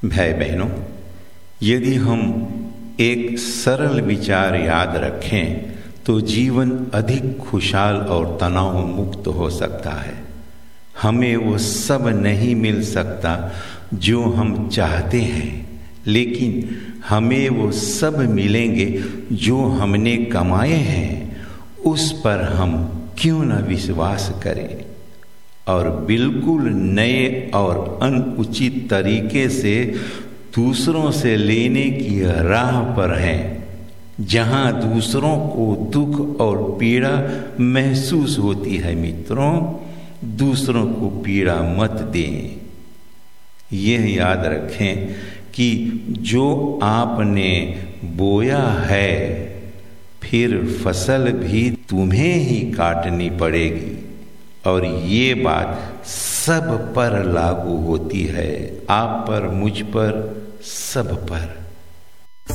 भाई बहनों, यदि हम एक सरल विचार याद रखें तो जीवन अधिक खुशहाल और तनाव मुक्त हो सकता है। हमें वो सब नहीं मिल सकता जो हम चाहते हैं, लेकिन हमें वो सब मिलेंगे जो हमने कमाए हैं। उस पर हम क्यों न विश्वास करें और बिल्कुल नए और अनुचित तरीके से दूसरों से लेने की राह पर हैं, जहां दूसरों को दुख और पीड़ा महसूस होती है। मित्रों, दूसरों को पीड़ा मत दें। यह याद रखें कि जो आपने बोया है, फिर फसल भी तुम्हें ही काटनी पड़ेगी। और ये बात सब पर लागू होती है, आप पर, मुझ पर, सब पर।